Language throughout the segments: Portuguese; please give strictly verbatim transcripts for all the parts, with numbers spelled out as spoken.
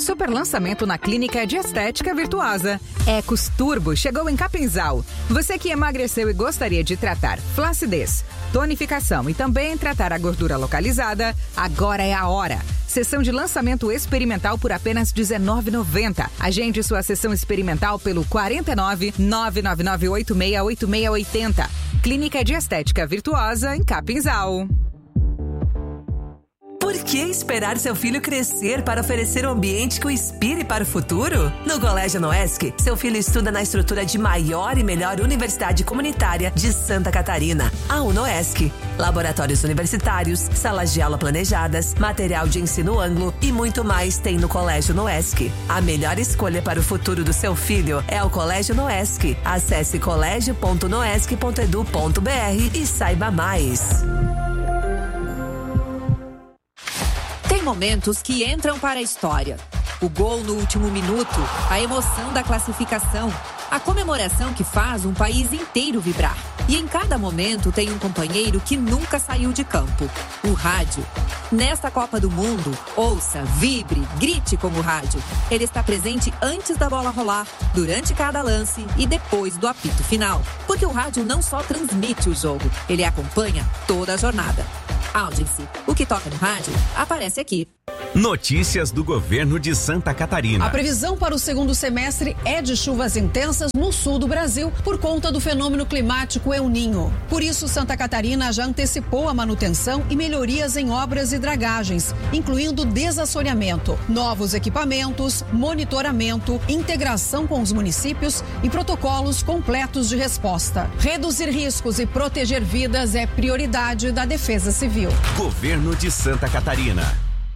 Super lançamento na Clínica de Estética Virtuosa. Ecos Turbo chegou em Capinzal. Você que emagreceu e gostaria de tratar flacidez, tonificação e também tratar a gordura localizada, agora é a hora. Sessão de lançamento experimental por apenas dezenove reais e noventa centavos. Agende sua sessão experimental pelo quarenta e nove, nove nove nove oito seis oito seis oito zero. Clínica de Estética Virtuosa em Capinzal. Por que esperar seu filho crescer para oferecer um ambiente que o inspire para o futuro? No Colégio Noesc, seu filho estuda na estrutura de maior e melhor universidade comunitária de Santa Catarina, a UNOESC. Laboratórios universitários, salas de aula planejadas, material de ensino ângulo e muito mais tem no Colégio Noesc. A melhor escolha para o futuro do seu filho é o Colégio Noesc. Acesse colégio ponto noesc ponto edu ponto br e saiba mais. Tem momentos que entram para a história. O gol no último minuto, a emoção da classificação, a comemoração que faz um país inteiro vibrar. E em cada momento tem um companheiro que nunca saiu de campo, o rádio. Nesta Copa do Mundo, ouça, vibre, grite com o rádio. Ele está presente antes da bola rolar, durante cada lance e depois do apito final. Porque o rádio não só transmite o jogo, ele acompanha toda a jornada. Audience, o que toca no rádio aparece aqui. Notícias do governo de Santa Catarina. A previsão para o segundo semestre é de chuvas intensas no sul do Brasil por conta do fenômeno climático El Niño. Por isso, Santa Catarina já antecipou a manutenção e melhorias em obras e dragagens, incluindo desassoreamento, novos equipamentos, monitoramento, integração com os municípios e protocolos completos de resposta. Reduzir riscos e proteger vidas é prioridade da Defesa Civil. Governo de Santa Catarina.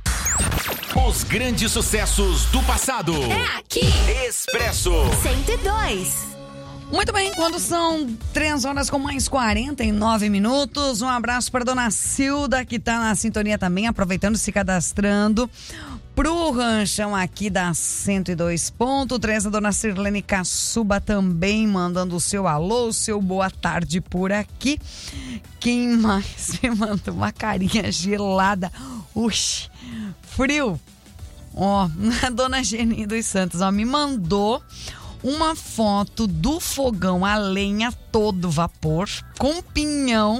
Os grandes sucessos do passado. É aqui. Expresso cento e dois. Muito bem, quando são três horas com mais quarenta e nove minutos, um abraço para dona Cilda, que tá na sintonia também, aproveitando, se cadastrando pro ranchão aqui da cento e dois ponto três. A dona Sirlene Caçuba também mandando o seu alô, o seu boa tarde por aqui. Quem mais me mandou uma carinha gelada? Uxi, frio. Ó, a dona Geni dos Santos, ó, me mandou uma foto do fogão a lenha todo vapor, com pinhão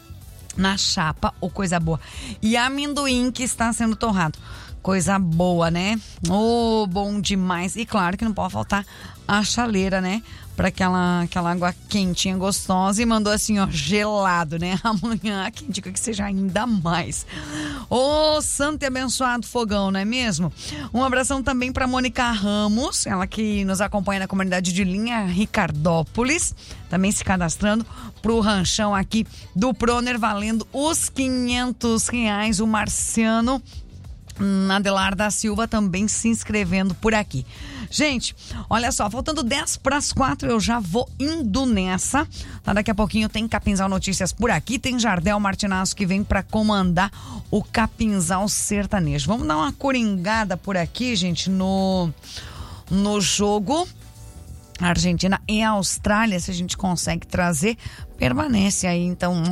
na chapa, ou coisa boa, e amendoim que está sendo torrado. Coisa boa, né? Oh, bom demais. E claro que não pode faltar a chaleira, né? Para aquela, aquela água quentinha, gostosa. E mandou assim, ó, gelado, né? Amanhã, quem diga que seja ainda mais. Ô, oh, santo e abençoado fogão, não é mesmo? Um abração também para Mônica Ramos, ela que nos acompanha na comunidade de Linha Ricardópolis, também se cadastrando pro ranchão aqui do Proner, valendo os quinhentos reais. O Marciano Adelar da Silva também se inscrevendo por aqui. Gente, olha só, faltando dez para as quatro, eu já vou indo nessa. Tá, daqui a pouquinho tem Capinzal Notícias por aqui, tem Jardel Martinasso que vem para comandar o Capinzal Sertanejo. Vamos dar uma coringada por aqui, gente, no, no jogo Argentina e Austrália, se a gente consegue trazer, permanece aí, então...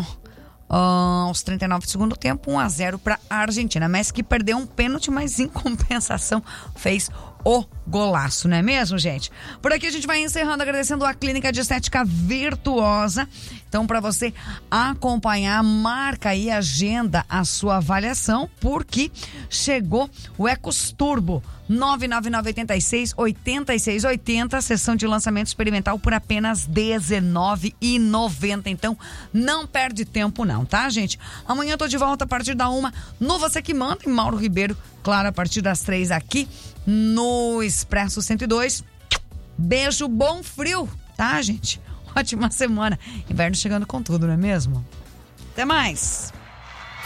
Uh, aos trinta e nove do segundo tempo, um a zero para a Argentina. Messi que perdeu um pênalti, mas em compensação fez o golaço, não é mesmo, gente? Por aqui a gente vai encerrando, agradecendo a Clínica de Estética Virtuosa. Então, para você acompanhar, marca aí, agenda a sua avaliação, porque chegou o Ecos Turbo nove nove nove oito seis oito seis oito zero, sessão de lançamento experimental por apenas dezenove reais e noventa centavos. Então, não perde tempo não, tá, gente? Amanhã eu tô de volta a partir da uma no Você Que Manda, em Mauro Ribeiro, claro, a partir das três aqui no Expresso cento e dois. Beijo, bom frio, tá, gente? Ótima semana. Inverno chegando com tudo, não é mesmo? Até mais!